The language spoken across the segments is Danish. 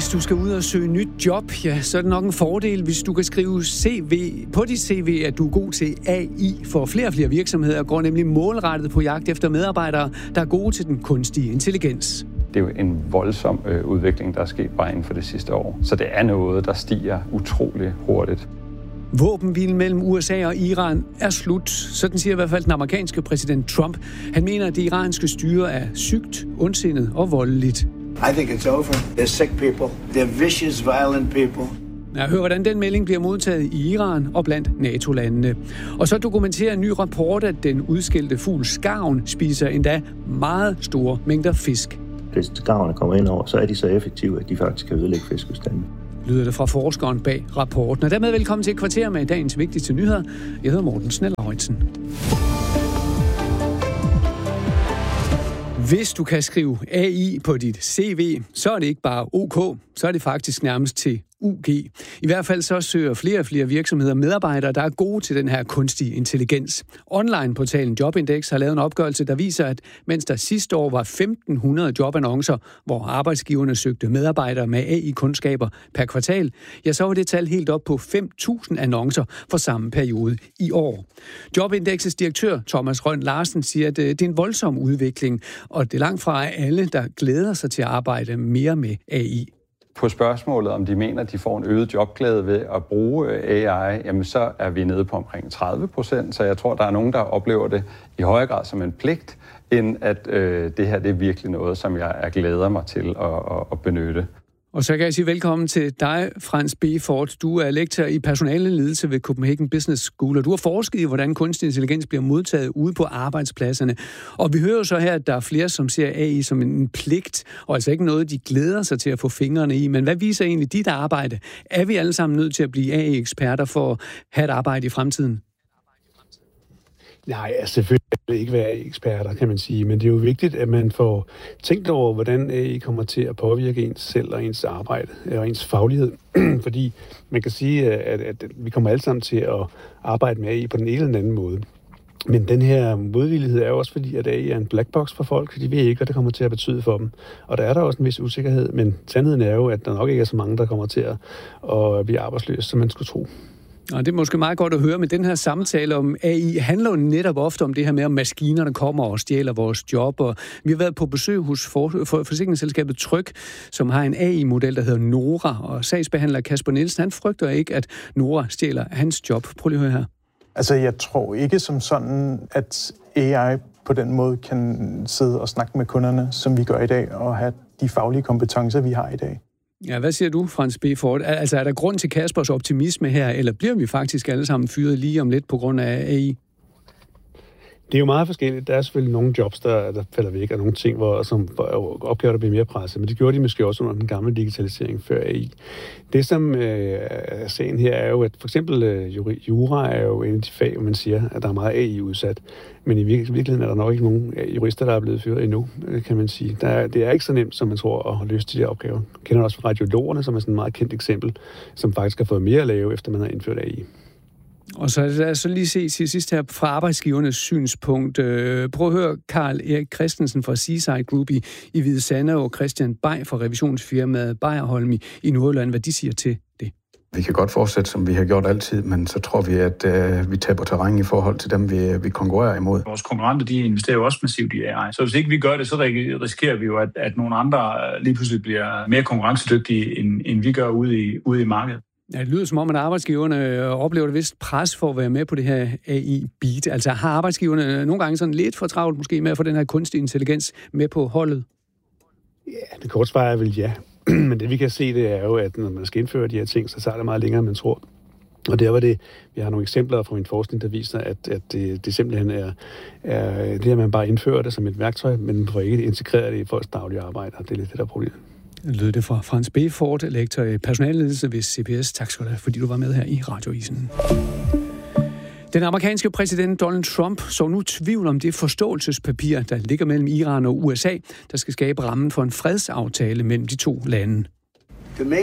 Hvis du skal ud og søge nyt job, ja, så er det nok en fordel, hvis du kan skrive på dit CV, at du er god til AI. For flere og flere virksomheder går nemlig målrettet på jagt efter medarbejdere, der er gode til den kunstige intelligens. Det er jo en voldsom udvikling, der er sket bare inden for det sidste år. Så det er noget, der stiger utrolig hurtigt. Våbenhvilen mellem USA og Iran er slut. Sådan siger i hvert fald den amerikanske præsident Trump. Han mener, at det iranske styre er sygt, ondsindet og voldeligt. I think it's over. They're sick people. They're vicious, violent people. Jeg hører, hvordan den melding bliver modtaget i Iran og blandt NATO-landene. Og så dokumenterer en ny rapport, at den udskilte fugl skarven spiser endda meget store mængder fisk. Hvis skarverne kommer ind over, så er de så effektive, at de faktisk kan ødelægge fiskebestanden. Lyder det fra forskeren bag rapporten. Og dermed velkommen til et kvarter med dagens vigtigste nyheder. Jeg hedder Morten Snell-Lauritzen. Hvis du kan skrive AI på dit CV, så er det ikke bare OK, så er det faktisk nærmest til UG. I hvert fald så søger flere og flere virksomheder medarbejdere, der er gode til den her kunstige intelligens. Online-portalen Jobindex har lavet en opgørelse, der viser, at mens der sidste år var 1.500 jobannoncer, hvor arbejdsgiverne søgte medarbejdere med AI-kundskaber per kvartal, ja, så var det tal helt op på 5.000 annoncer for samme periode i år. Jobindexes direktør Thomas Rønn Larsen siger, at det er en voldsom udvikling, og det er langt fra alle, der glæder sig til at arbejde mere med AI. På spørgsmålet, om de mener, at de får en øget jobglæde ved at bruge AI, jamen så er vi nede på omkring 30%, så jeg tror, der er nogen, der oplever det i højere grad som en pligt, end at det her det er virkelig noget, som jeg glæder mig til at benytte. Og så kan jeg sige velkommen til dig, Frans B. Ford. Du er lektor i personaleledelse ved Copenhagen Business School, og du har forsket i, hvordan kunstig intelligens bliver modtaget ude på arbejdspladserne. Og vi hører jo så her, at der er flere, som ser AI som en pligt, og altså ikke noget, de glæder sig til at få fingrene i. Men hvad viser egentlig dit arbejde? Er vi alle sammen nødt til at blive AI-eksperter for at have et arbejde i fremtiden? Nej, selvfølgelig ikke være eksperter, kan man sige, men det er jo vigtigt, at man får tænkt over, hvordan AI kommer til at påvirke ens selv og ens arbejde og ens faglighed. Fordi man kan sige, at vi kommer alle sammen til at arbejde med AI på den ene eller den anden måde. Men den her modvillighed er jo også fordi, at AI er en black box for folk. De ved ikke, hvad det kommer til at betyde for dem. Og der er der også en vis usikkerhed, men sandheden er jo, at der nok ikke er så mange, der kommer til at blive arbejdsløse, som man skulle tro. Og det er måske meget godt at høre, men den her samtale om AI handler jo netop ofte om det her med, at maskinerne kommer og stjæler vores job. Og vi har været på besøg hos forsikringsselskabet Tryg, som har en AI-model, der hedder Nora. Og sagsbehandler Kasper Nielsen, han frygter ikke, at Nora stjæler hans job. Prøv lige at høre her. Altså, jeg tror ikke som sådan, at AI på den måde kan sidde og snakke med kunderne, som vi gør i dag, og have de faglige kompetencer, vi har i dag. Ja, hvad siger du, Frans B. Ford? Altså, er der grund til Kaspers optimisme her, eller bliver vi faktisk alle sammen fyret lige om lidt på grund af AI? Det er jo meget forskelligt. Der er selvfølgelig nogle jobs, der falder væk, og nogle ting, som opgaver, der bliver mere presset. Men det gjorde de måske også under den gamle digitalisering før AI. Det, som er sagen her, er jo, at for eksempel jura er jo en af de fag, hvor man siger, at der er meget AI-udsat. Men i virkeligheden er der nok ikke nogen jurister, der er blevet fyret endnu, kan man sige. Det er ikke så nemt, som man tror, at løse de der opgaver. Jeg kender også fra radiologerne, som er sådan et meget kendt eksempel, som faktisk har fået mere at lave, efter man har indført AI. Og så lad os lige se sidst her fra arbejdsgivernes synspunkt. Prøv at høre Karl Erik Christensen fra Seaside Group i Hvide Sande og Christian Bay fra revisionsfirmaet Bayerholm i Nordjylland, hvad de siger til det. Vi kan godt fortsætte, som vi har gjort altid, men så tror vi, at vi taber terræn i forhold til dem, vi konkurrerer imod. Vores konkurrenter, de investerer jo også massivt i AI. Så hvis ikke vi gør det, så risikerer vi jo, at nogle andre lige pludselig bliver mere konkurrencedygtige, end vi gør ude i markedet. Ja, det lyder som om, at arbejdsgiverne oplever et vist pres for at være med på det her AI-beat. Altså har arbejdsgiverne nogle gange sådan lidt for travlt måske med at få den her kunstig intelligens med på holdet? Ja, det korte svar er vel ja. Men det vi kan se, det er jo, at når man skal indføre de her ting, så tager det meget længere, end man tror. Og der var det, vi har nogle eksempler fra min forskning, der viser, at det simpelthen er det, at man bare indfører det som et værktøj, men man får ikke integreret det i folks daglige arbejde, og det er lidt det, der er problemet. Lød det fra Frans B. Ford, lektor i personaleledelse ved CBS. Tak skal du have, fordi du var med her i Radioisen. Den amerikanske præsident Donald Trump så nu tvivl om det forståelsespapir, der ligger mellem Iran og USA, der skal skabe rammen for en fredsaftale mellem de to lande. To me,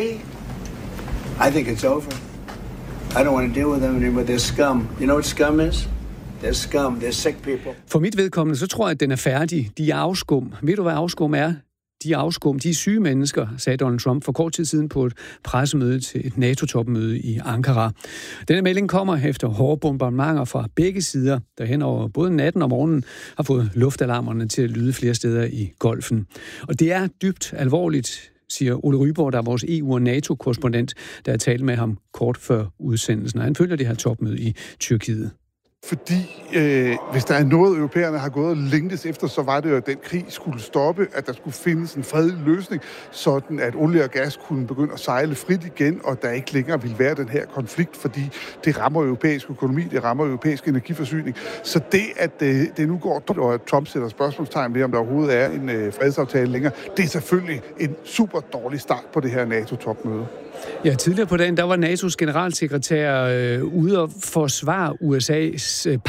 I think it's over. I don't want to deal with them anymore. They're scum. You know what scum is? They're scum. They're sick people. For mit vedkommende, så tror jeg, at den er færdig. De er afskum. Ved du, hvad afskum er? de afskum, de syge mennesker, sagde Donald Trump for kort tid siden på et pressemøde til et NATO-topmøde i Ankara. Denne melding kommer efter hårde bombardementer fra begge sider, der hen over både natten og morgenen har fået luftalarmerne til at lyde flere steder i Golfen. Og det er dybt alvorligt, siger Ole Ryborg, der er vores EU- og NATO-korrespondent, der har talt med ham kort før udsendelsen. Og han følger det her topmøde i Tyrkiet. Fordi hvis der er noget, europæerne har gået og længtes efter, så var det jo, at den krig skulle stoppe, at der skulle findes en fredelig løsning, sådan at olie og gas kunne begynde at sejle frit igen, og der ikke længere ville være den her konflikt, fordi det rammer europæisk økonomi, det rammer europæisk energiforsyning. Så det, at det nu går, og at Trump sætter spørgsmålstegn ved, om der overhovedet er en fredsaftale længere, det er selvfølgelig en super dårlig start på det her NATO-topmøde. Ja, tidligere på dagen, der var NATO's generalsekretær ude og forsvare USA's